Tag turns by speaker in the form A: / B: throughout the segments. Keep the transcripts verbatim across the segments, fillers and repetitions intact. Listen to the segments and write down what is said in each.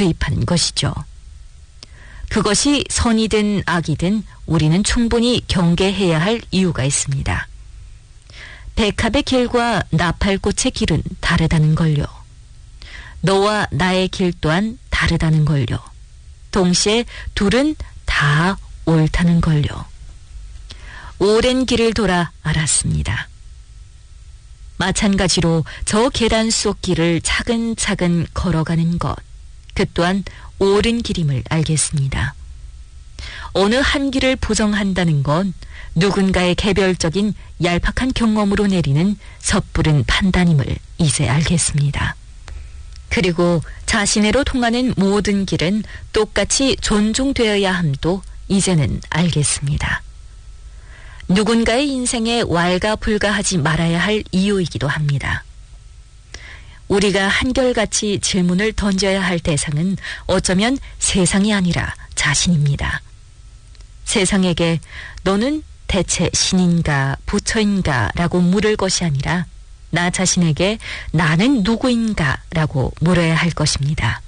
A: 수입하는 것이죠. 그것이 선이든 악이든 우리는 충분히 경계해야 할 이유가 있습니다. 백합의 길과 나팔꽃의 길은 다르다는 걸요. 너와 나의 길 또한 다르다는 걸요. 동시에 둘은 다 옳다는 걸요. 오랜 길을 돌아 알았습니다. 마찬가지로 저 계단 속 길을 차근차근 걸어가는 것, 그 또한 옳은 길임을 알겠습니다. 어느 한 길을 부정한다는 건 누군가의 개별적인 얄팍한 경험으로 내리는 섣부른 판단임을 이제 알겠습니다. 그리고 자신애로 통하는 모든 길은 똑같이 존중되어야 함도 이제는 알겠습니다. 누군가의 인생에 왈가불가하지 말아야 할 이유이기도 합니다. 우리가 한결같이 질문을 던져야 할 대상은 어쩌면 세상이 아니라 자신입니다. 세상에게 너는 대체 신인가 부처인가 라고 물을 것이 아니라 나 자신에게 나는 누구인가 라고 물어야 할 것입니다.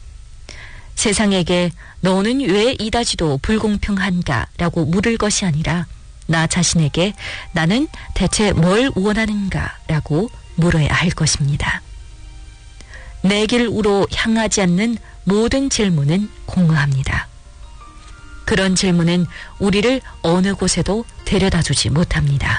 A: 세상에게 너는 왜 이다지도 불공평한가 라고 물을 것이 아니라 나 자신에게 나는 대체 뭘 원하는가 라고 물어야 할 것입니다. 내 길으로 향하지 않는 모든 질문은 공허합니다. 그런 질문은 우리를 어느 곳에도 데려다주지 못합니다.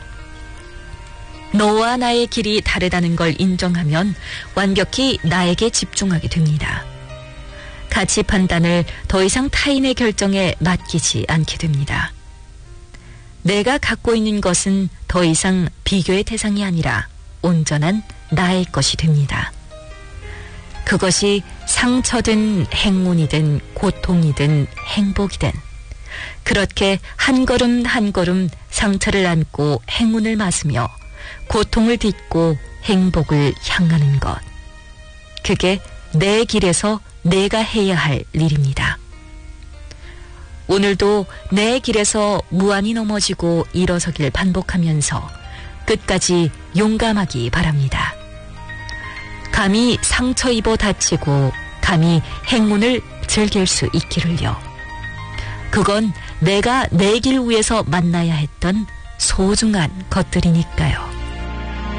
A: 너와 나의 길이 다르다는 걸 인정하면 완벽히 나에게 집중하게 됩니다. 가치 판단을 더 이상 타인의 결정에 맡기지 않게 됩니다. 내가 갖고 있는 것은 더 이상 비교의 대상이 아니라 온전한 나의 것이 됩니다. 그것이 상처든 행운이든 고통이든 행복이든 그렇게 한 걸음 한 걸음 상처를 안고 행운을 맞으며 고통을 딛고 행복을 향하는 것. 그게 내 길에서 내가 해야 할 일입니다. 오늘도 내 길에서 무한히 넘어지고 일어서길 반복하면서 끝까지 용감하기 바랍니다. 감히 상처 입어 다치고 감히 행운을 즐길 수 있기를요. 그건 내가 내 길 위에서 만나야 했던 소중한 것들이니까요.